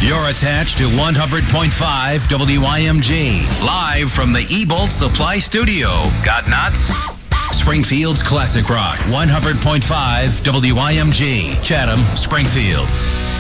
You're attached to 100.5 WIMG. Live from the eBolt Supply Studio. Got nuts? Springfield's Classic Rock. 100.5 WIMG. Chatham, Springfield.